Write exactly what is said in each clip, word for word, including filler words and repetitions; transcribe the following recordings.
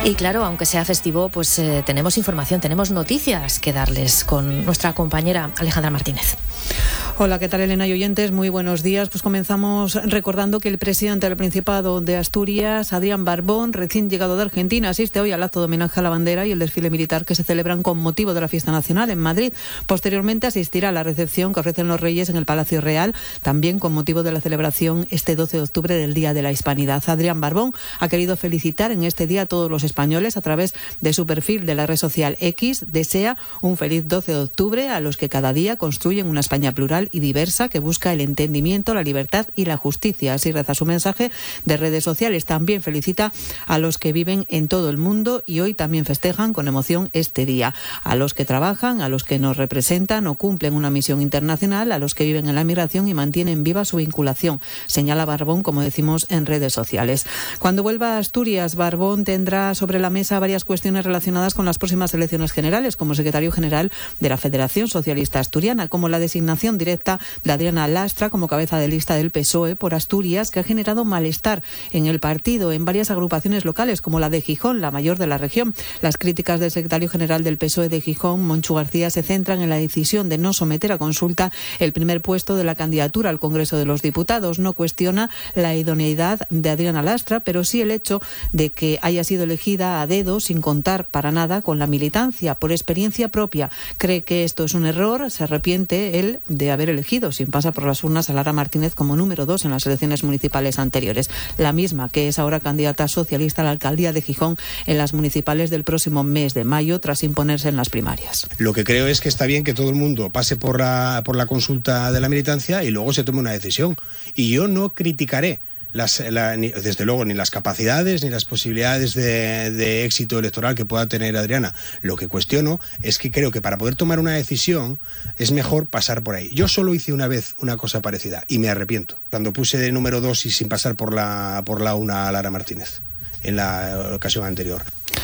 Y claro, aunque sea festivo, pues eh, tenemos información, tenemos noticias que darles con nuestra compañera Alejandra Martínez. Hola, ¿qué tal, Elena y oyentes? Muy buenos días. Pues comenzamos recordando que el presidente del Principado de Asturias, Adrián Barbón, recién llegado de Argentina, asiste hoy al acto de homenaje a la bandera y el desfile militar que se celebran con motivo de la fiesta nacional en Madrid. Posteriormente asistirá a la recepción que ofrecen los Reyes en el Palacio Real, también con motivo de la celebración este doce de octubre del Día de la Hispanidad. Adrián Barbón ha querido felicitar en este día a todos los españoles a través de su perfil de la red social X. Desea un feliz doce de octubre a los que cada día construyen una España plural y diversa que busca el entendimiento, la libertad y la justicia. Así reza su mensaje de redes sociales. También felicita a los que viven en todo el mundo y hoy también festejan con emoción este día. A los que trabajan, a los que nos representan o cumplen una misión internacional, a los que viven en la migración y mantienen viva su vinculación, señala Barbón, como decimos, en redes sociales. Cuando vuelva a Asturias, Barbón tendrá sobre la mesa varias cuestiones relacionadas con las próximas elecciones generales como secretario general de la Federación Socialista Asturiana, como la designación directa de Adriana Lastra como cabeza de lista del P S O E por Asturias, que ha generado malestar en el partido en varias agrupaciones locales, como la de Gijón, la mayor de la región. Las críticas del secretario general del P S O E de Gijón, Monchu García, se centran en la decisión de no someter a consulta el primer puesto de la candidatura al Congreso de los Diputados. No cuestiona la idoneidad de Adriana Lastra, pero sí el hecho de que haya sido elegida a dedo sin contar para nada con la militancia. Por experiencia propia, cree que esto es un error. Se arrepiente él de haber elegido sin pasar por las urnas a Lara Martínez como número dos en las elecciones municipales anteriores, la misma que es ahora candidata socialista a la alcaldía de Gijón en las municipales del próximo mes de mayo, tras imponerse en las primarias. Lo que creo es que está bien que todo el mundo pase por la, por la consulta de la militancia y luego se tome una decisión. Y yo no criticaré Las, la, ni, desde luego ni las capacidades ni las posibilidades de, de éxito electoral que pueda tener Adriana. Lo que cuestiono es que creo que para poder tomar una decisión es mejor pasar por ahí. Yo solo hice una vez una cosa parecida y me arrepiento, cuando puse de número dos y sin pasar por la, por la una a Lara Martínez en la ocasión anterior.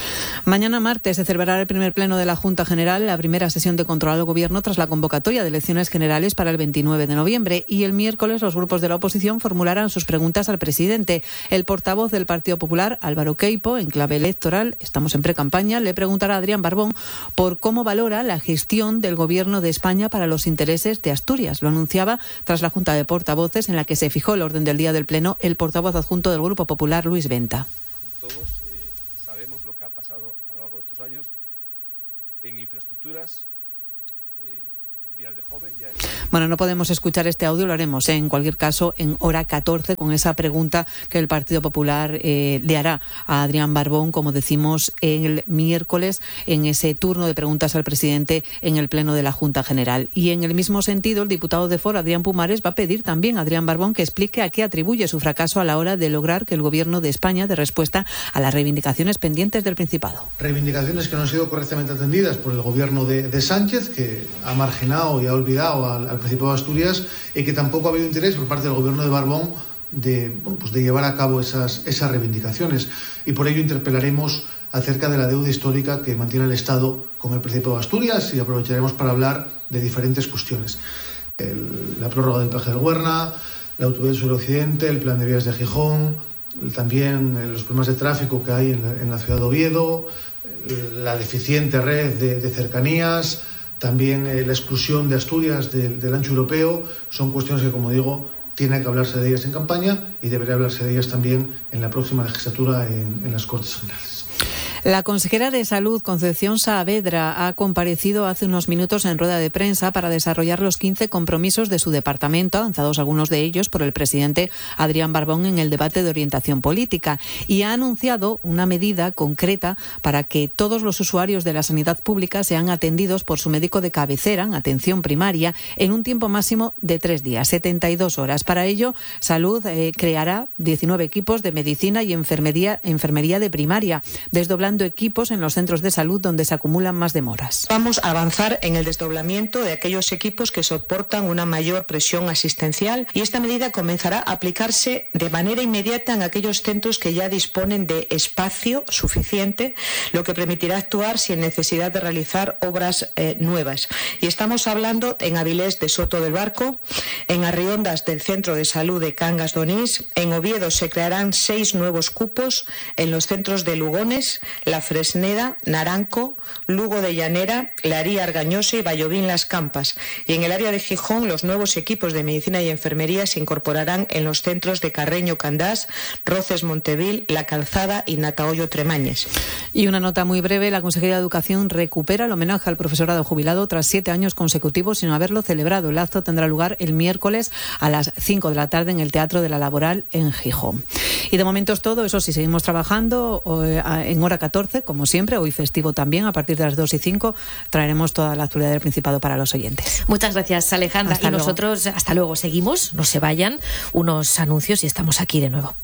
Mañana martes se celebrará el primer pleno de la Junta General, la primera sesión de control al Gobierno tras la convocatoria de elecciones generales para el veintinueve de noviembre. Y el miércoles los grupos de la oposición formularán sus preguntas al presidente. El portavoz del Partido Popular, Álvaro Queipo, en clave electoral, estamos en precampaña, le preguntará a Adrián Barbón por cómo valora la gestión del Gobierno de España para los intereses de Asturias. Lo anunciaba tras la Junta de Portavoces en la que se fijó el orden del día del pleno el portavoz adjunto del Grupo Popular, Luis Venta. Todos eh, sabemos lo que ha pasado a lo largo de estos años en infraestructuras, eh, el vial de Joven. Ya... Bueno, no podemos escuchar este audio, lo haremos ¿eh? en cualquier caso en hora catorce con esa pregunta que el Partido Popular eh, le hará a Adrián Barbón, como decimos, el miércoles en ese turno de preguntas al presidente en el pleno de la Junta General. Y en el mismo sentido, el diputado de Foro, Adrián Pumares, va a pedir también a Adrián Barbón que explique a qué atribuye su fracaso a la hora de lograr que el Gobierno de España dé respuesta a las reivindicaciones pendientes del Principado. Reivindicaciones que no han sido correctamente atendidas por el Gobierno de, de Sánchez, que ha marginado y ha olvidado al, al Principado de Asturias, y que tampoco ha habido interés por parte del Gobierno de Barbón de, bueno, pues de llevar a cabo esas, esas reivindicaciones. Y por ello interpelaremos acerca de la deuda histórica que mantiene el Estado con el Principado de Asturias y aprovecharemos para hablar de diferentes cuestiones. El, la prórroga del peaje del Huerna, la autovía sur occidente, el plan de vías de Gijón, también los problemas de tráfico que hay en la, en la ciudad de Oviedo, la deficiente red de, de cercanías, también eh, la exclusión de Asturias del, del ancho europeo. Son cuestiones que, como digo, tiene que hablarse de ellas en campaña y debería hablarse de ellas también en la próxima legislatura en, en las Cortes Generales. La consejera de Salud, Concepción Saavedra, ha comparecido hace unos minutos en rueda de prensa para desarrollar los quince compromisos de su departamento, avanzados algunos de ellos por el presidente Adrián Barbón en el debate de orientación política, y ha anunciado una medida concreta para que todos los usuarios de la sanidad pública sean atendidos por su médico de cabecera en atención primaria en un tiempo máximo de tres días, setenta y dos horas. Para ello, Salud eh, creará diecinueve equipos de medicina y enfermería, enfermería de primaria, desdoblando equipos en los centros de salud donde se acumulan más demoras. Vamos a avanzar en el desdoblamiento de aquellos equipos que soportan una mayor presión asistencial, y esta medida comenzará a aplicarse de manera inmediata en aquellos centros que ya disponen de espacio suficiente, lo que permitirá actuar sin necesidad de realizar obras eh, nuevas. Y estamos hablando en Avilés de Soto del Barco, en Arriondas del Centro de Salud de Cangas de Onís, en Oviedo se crearán seis nuevos cupos, en los centros de Lugones, La Fresneda, Naranco, Lugo de Llanera, Laría Argañosa y Vallovín Las Campas. Y en el área de Gijón, los nuevos equipos de medicina y enfermería se incorporarán en los centros de Carreño Candás, Roces Montevil, La Calzada y Natahoyo Tremañes. Y una nota muy breve, la Consejería de Educación recupera el homenaje al profesorado jubilado tras siete años consecutivos sin haberlo celebrado. El acto tendrá lugar el miércoles a las cinco de la tarde en el Teatro de la Laboral en Gijón. Y de momento es todo, eso sí, seguimos trabajando en hora catorce, como siempre, hoy festivo también, a partir de las dos y cinco traeremos toda la actualidad del Principado para los oyentes. Muchas gracias, Alejandra. Hasta y luego. Nosotros, hasta luego, seguimos, no se vayan, unos anuncios y estamos aquí de nuevo.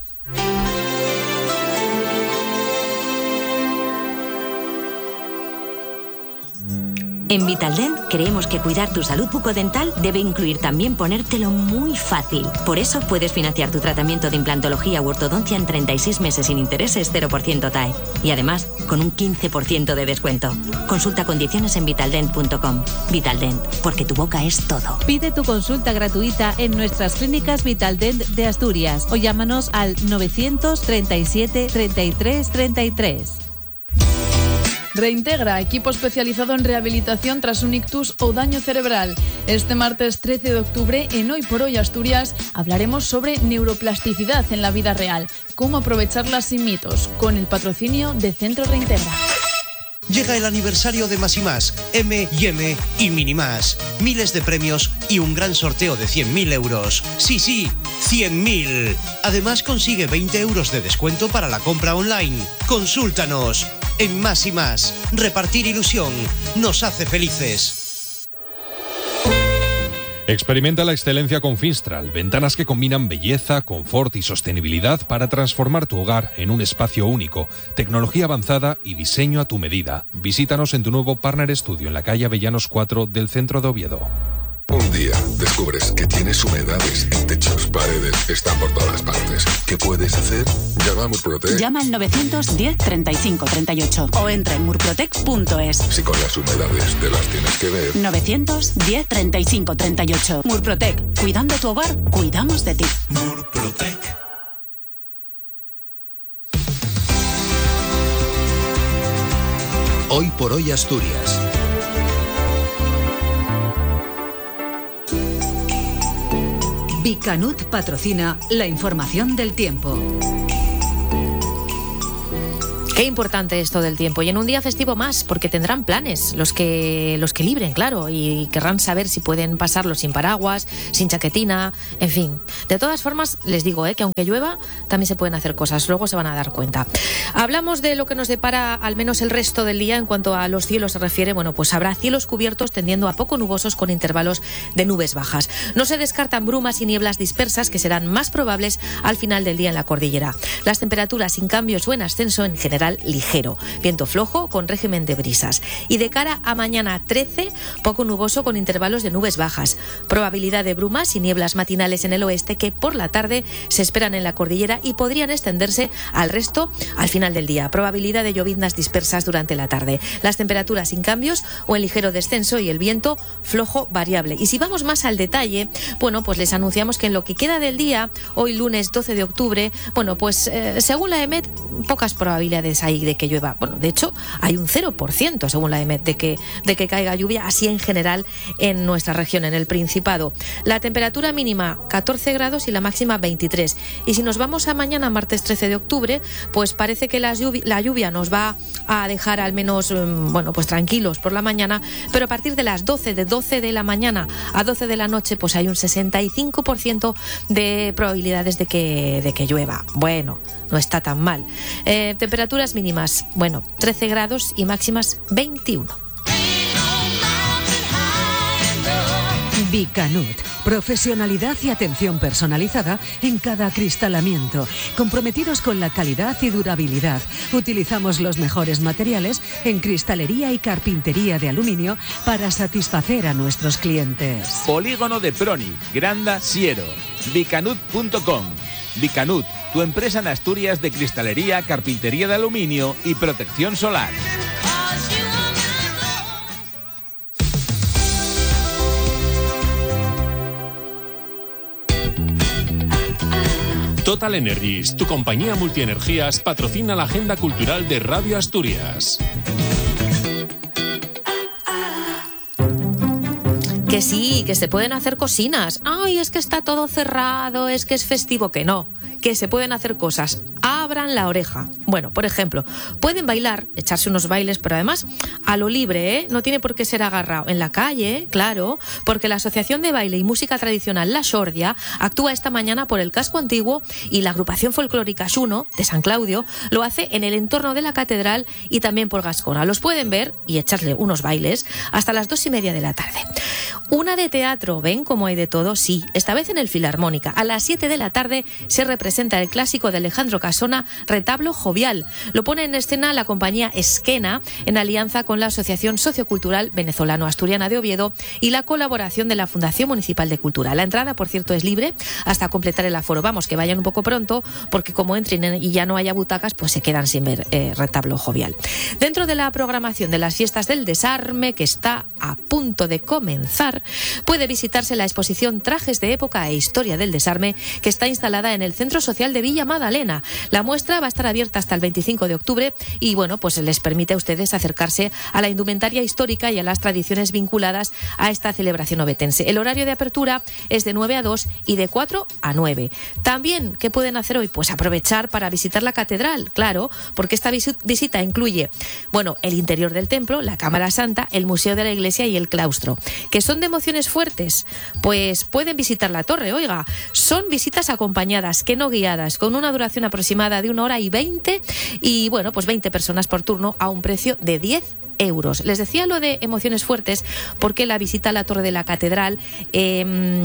En Vitaldent creemos que cuidar tu salud bucodental debe incluir también ponértelo muy fácil. Por eso puedes financiar tu tratamiento de implantología u ortodoncia en treinta y seis meses sin intereses, cero por ciento T A E. Y además, con un quince por ciento de descuento. Consulta condiciones en vitaldent punto com. Vitaldent, porque tu boca es todo. Pide tu consulta gratuita en nuestras clínicas Vitaldent de Asturias o llámanos al novecientos treinta y siete treinta y tres treinta y tres. Reintegra, equipo especializado en rehabilitación tras un ictus o daño cerebral. Este martes trece de octubre, en Hoy por Hoy Asturias, hablaremos sobre neuroplasticidad en la vida real, cómo aprovecharla sin mitos, con el patrocinio de Centro Reintegra. Llega el aniversario de Más y Más, M y M y Mini Más. Miles de premios y un gran sorteo de cien mil euros. Sí, sí, cien mil. Además consigue veinte euros de descuento para la compra online. Consúltanos. En Más y Más, repartir ilusión nos hace felices. Experimenta la excelencia con Finstral, ventanas que combinan belleza, confort y sostenibilidad para transformar tu hogar en un espacio único, tecnología avanzada y diseño a tu medida. Visítanos en tu nuevo Partner Studio en la calle Avellanos cuatro del centro de Oviedo. Un día descubres que tienes humedades en techos, paredes, están por todas partes. ¿Qué puedes hacer? Llama a Murprotec. Llama al novecientos diez treinta y cinco treinta y ocho o entra en murprotec punto es. Si con las humedades te las tienes que ver. novecientos diez treinta y cinco treinta y ocho. Murprotec. Cuidando tu hogar, cuidamos de ti. Murprotec. Hoy por Hoy Asturias. Bicanut patrocina la información del tiempo. Qué importante esto del tiempo, y en un día festivo más, porque tendrán planes los que los que libren, claro, y querrán saber si pueden pasarlo sin paraguas, sin chaquetina, en fin. De todas formas, les digo eh, que aunque llueva, también se pueden hacer cosas, luego se van a dar cuenta. Hablamos de lo que nos depara al menos el resto del día en cuanto a los cielos se refiere. Bueno, pues habrá cielos cubiertos tendiendo a poco nubosos con intervalos de nubes bajas. No se descartan brumas y nieblas dispersas que serán más probables al final del día en la cordillera. Las temperaturas sin cambios o en ascenso en general ligero, viento flojo con régimen de brisas. Y de cara a mañana trece, poco nuboso con intervalos de nubes bajas. Probabilidad de brumas y nieblas matinales en el oeste que por la tarde se esperan en la cordillera y podrían extenderse al resto al final del día. Probabilidad de lloviznas dispersas durante la tarde. Las temperaturas sin cambios o en ligero descenso y el viento flojo variable. Y si vamos más al detalle, bueno, pues les anunciamos que en lo que queda del día, hoy lunes doce de octubre, bueno, pues eh, según la EMET, pocas probabilidades hay de que llueva. Bueno, de hecho, hay un cero por ciento según la EMET de que, de que caiga lluvia, así en general en nuestra región, en el Principado. La temperatura mínima catorce grados y la máxima veintitrés. Y si nos vamos a mañana, martes trece de octubre, pues parece que la lluvia, la lluvia nos va a dejar al menos, bueno, pues tranquilos por la mañana, pero a partir de las doce, de doce de la mañana a doce de la noche, pues hay un sesenta y cinco por ciento de probabilidades de que, de que llueva. Bueno, no está tan mal. Eh, temperaturas mínimas, bueno, trece grados y máximas veintiuno. Bicanut, profesionalidad y atención personalizada en cada acristalamiento, comprometidos con la calidad y durabilidad. Utilizamos los mejores materiales en cristalería y carpintería de aluminio para satisfacer a nuestros clientes. Polígono de Proni, Granda, Siero, bicanut punto com. Bicanut, tu empresa en Asturias de cristalería, carpintería de aluminio y protección solar. Total Energies, tu compañía multienergías, patrocina la agenda cultural de Radio Asturias. Que sí, que se pueden hacer cocinas. Ay, es que está todo cerrado, es que es festivo. Que no, que se pueden hacer cosas. Abran la oreja. Bueno, por ejemplo, pueden bailar, echarse unos bailes, pero además a lo libre, ¿eh? No tiene por qué ser agarrado. En la calle, claro, porque la Asociación de Baile y Música Tradicional La Xordia actúa esta mañana por el casco antiguo y la agrupación folclórica Xuno, de San Claudio, lo hace en el entorno de la catedral y también por Gascona. Los pueden ver y echarle unos bailes hasta las dos y media de la tarde. Una de teatro, ¿ven cómo hay de todo? Sí, esta vez en el Filarmónica. A las siete de la tarde se representa el clásico de Alejandro Casona, Retablo Jovial. Lo pone en escena la compañía Esquena, en alianza con la Asociación Sociocultural Venezolano-Asturiana de Oviedo y la colaboración de la Fundación Municipal de Cultura. La entrada, por cierto, es libre hasta completar el aforo. Vamos, que vayan un poco pronto, porque como entren y ya no haya butacas, pues se quedan sin ver eh, Retablo Jovial. Dentro de la programación de las fiestas del desarme, que está a punto de comenzar, puede visitarse la exposición Trajes de Época e Historia del Desarme, que está instalada en el Centro Social de Villa Magdalena. La muestra va a estar abierta hasta el veinticinco de octubre y, bueno, pues les permite a ustedes acercarse a la indumentaria histórica y a las tradiciones vinculadas a esta celebración ovetense. El horario de apertura es de nueve a dos y de cuatro a nueve. También, ¿qué pueden hacer hoy? Pues aprovechar para visitar la catedral, claro, porque esta visita incluye, bueno, el interior del templo, la Cámara Santa, el Museo de la Iglesia y el claustro. ¿Que son de emociones fuertes? Pues pueden visitar la torre, oiga. Son visitas acompañadas, que no guiadas, con una duración aproximada de una hora y veinte y, bueno, pues veinte personas por turno a un precio de diez euros. Les decía lo de emociones fuertes porque la visita a la Torre de la Catedral eh,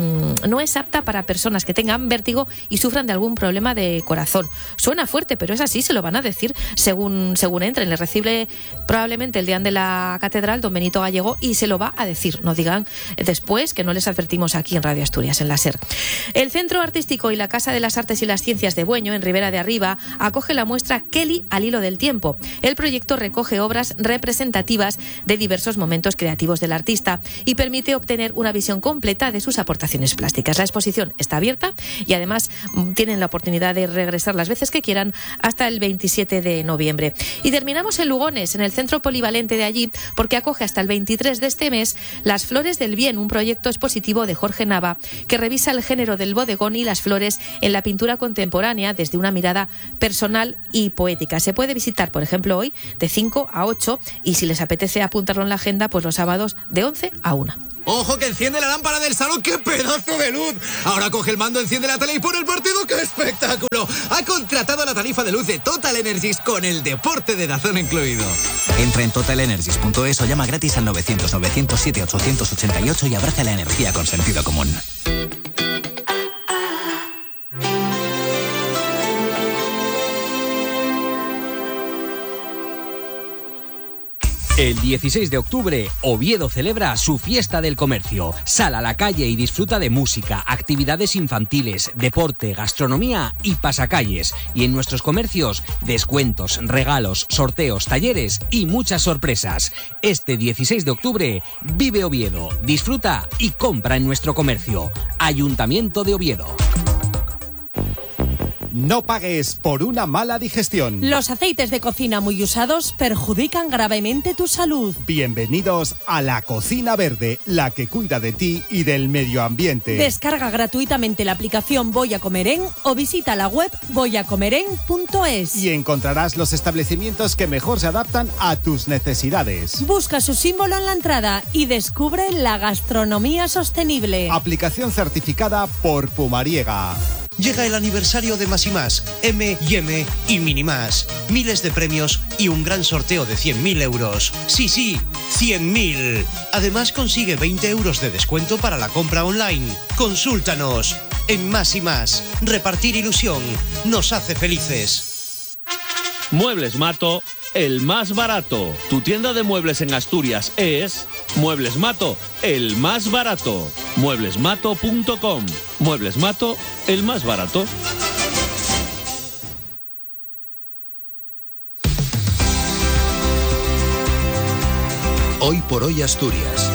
no es apta para personas que tengan vértigo y sufran de algún problema de corazón. Suena fuerte, pero es así, se lo van a decir según, según entren. Les recibe probablemente el deán de la Catedral, don Benito Gallego, y se lo va a decir. No digan después que no les advertimos aquí en Radio Asturias, en la SER. El Centro Artístico y la Casa de las Artes y las Ciencias de Bueño, en Ribera de Arriba, acoge la muestra Kelly al hilo del tiempo. El proyecto recoge obras representativas de diversos momentos creativos del artista y permite obtener una visión completa de sus aportaciones plásticas. La exposición está abierta y además tienen la oportunidad de regresar las veces que quieran hasta el veintisiete de noviembre. Y terminamos en Lugones, en el centro polivalente de allí, porque acoge hasta el veintitrés de este mes Las Flores del Bien, un proyecto expositivo de Jorge Nava que revisa el género del bodegón y las flores en la pintura contemporánea desde una mirada personal y poética. Se puede visitar, por ejemplo, hoy de cinco a ocho y si les apetece apuntarlo en la agenda, pues los sábados de once a una. ¡Ojo, que enciende la lámpara del salón! ¡Qué pedazo de luz! Ahora coge el mando, enciende la tele y pone el partido. ¡Qué espectáculo! Ha contratado la tarifa de luz de Total Energies con el deporte de Dazón incluido. Entra en total energies punto es o llama gratis al novecientos novecientos siete ochocientos ochenta y ocho y abraza la energía con sentido común. El dieciséis de octubre, Oviedo celebra su fiesta del comercio. Sal a la calle y disfruta de música, actividades infantiles, deporte, gastronomía y pasacalles. Y en nuestros comercios, descuentos, regalos, sorteos, talleres y muchas sorpresas. Este dieciséis de octubre, vive Oviedo, disfruta y compra en nuestro comercio. Ayuntamiento de Oviedo. No pagues por una mala digestión. Los aceites de cocina muy usados perjudican gravemente tu salud. Bienvenidos a La Cocina Verde, la que cuida de ti y del medio ambiente. Descarga gratuitamente la aplicación Voy a Comer En o visita la web voy a comer en punto es. Y encontrarás los establecimientos que mejor se adaptan a tus necesidades. Busca su símbolo en la entrada y descubre la gastronomía sostenible. Aplicación certificada por Pumariega. Llega el aniversario de Más y Más, M y M y Mini Más. Miles de premios y un gran sorteo de cien mil euros. Sí, sí, cien mil. Además consigue veinte euros de descuento para la compra online. Consúltanos. En Más y Más, repartir ilusión nos hace felices. Muebles Mato, el más barato. Tu tienda de muebles en Asturias es Muebles Mato, el más barato. muebles mato punto com. Muebles Mato, el más barato. Hoy por hoy Asturias.